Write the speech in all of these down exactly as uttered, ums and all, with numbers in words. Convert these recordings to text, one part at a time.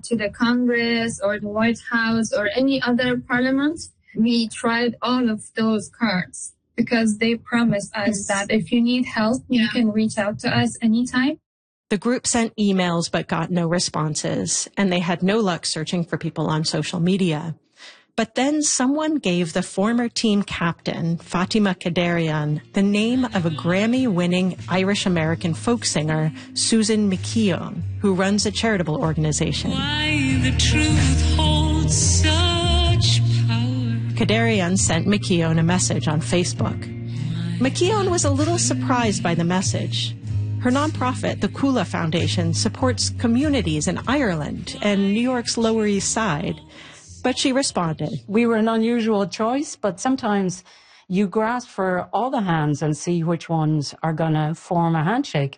went to the Congress or the White House or any other parliament, we tried all of those cards because they promised us that if you need help, yeah. you can reach out to us anytime. The group sent emails but got no responses, and they had no luck searching for people on social media. But then someone gave the former team captain, Fatima Kadarian, the name of a Grammy-winning Irish-American folk singer, Susan McKeown, who runs a charitable organization. Why the truth holds such power. Kadarian sent McKeown a message on Facebook. McKeown was a little surprised by the message. Her nonprofit, the Kula Foundation, supports communities in Ireland and New York's Lower East Side. But she responded. We were an unusual choice, but sometimes you grasp for all the hands and see which ones are going to form a handshake.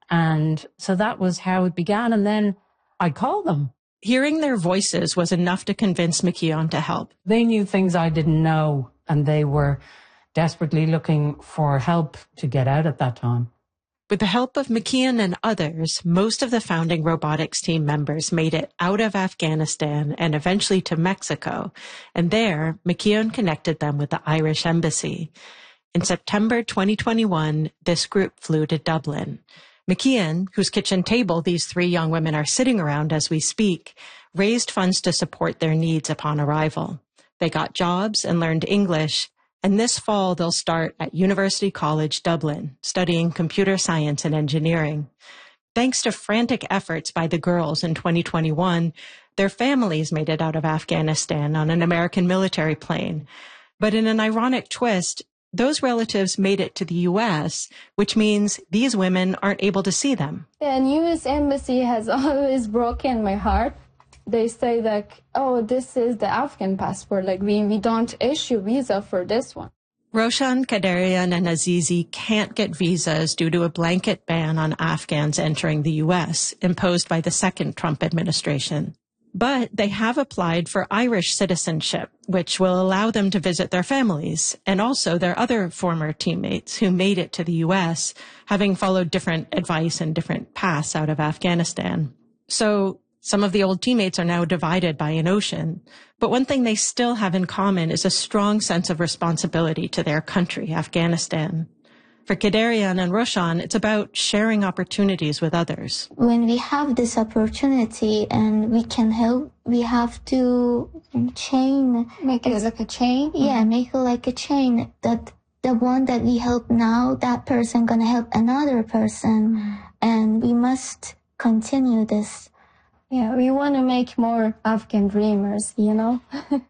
And so that was how it began. And then I called them. Hearing their voices was enough to convince McKeown to help. They knew things I didn't know, and they were desperately looking for help to get out at that time. With the help of McKeown and others, most of the founding robotics team members made it out of Afghanistan and eventually to Mexico. And there, McKeown connected them with the Irish embassy. In September twenty twenty-one, this group flew to Dublin. McKeown, whose kitchen table these three young women are sitting around as we speak, raised funds to support their needs upon arrival. They got jobs and learned English. And this fall, they'll start at University College Dublin, studying computer science and engineering. Thanks to frantic efforts by the girls in twenty twenty-one, their families made it out of Afghanistan on an American military plane. But in an ironic twist, those relatives made it to the U S, which means these women aren't able to see them. The U S Embassy has always broken my heart. They say like, oh, this is the Afghan passport. Like, we, we don't issue visa for this one. Roshan, Kadarian, and Azizi can't get visas due to a blanket ban on Afghans entering the U S, imposed by the second Trump administration. But they have applied for Irish citizenship, which will allow them to visit their families and also their other former teammates who made it to the U S, having followed different advice and different paths out of Afghanistan. So some of the old teammates are now divided by an ocean, but one thing they still have in common is a strong sense of responsibility to their country, Afghanistan. For Kadarian and Roshan, it's about sharing opportunities with others. When we have this opportunity and we can help, we have to chain. Make it like a chain? Yeah, make it like a chain. That the one that we help now, that person gonna help another person. Mm. And we must continue this. Yeah, we want to make more Afghan dreamers, you know?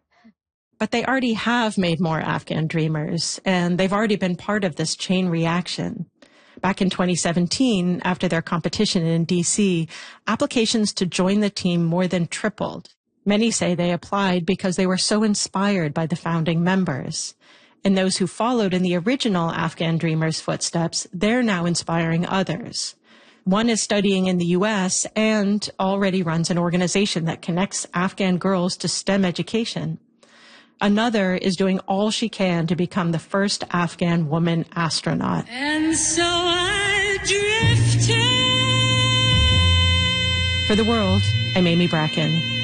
But they already have made more Afghan dreamers, and they've already been part of this chain reaction. Back in twenty seventeen, after their competition in D C, applications to join the team more than tripled. Many say they applied because they were so inspired by the founding members. And those who followed in the original Afghan dreamers' footsteps, they're now inspiring others. One is studying in the U S and already runs an organization that connects Afghan girls to STEM education. Another is doing all she can to become the first Afghan woman astronaut. And so I drifted. For The World, I'm Amy Bracken.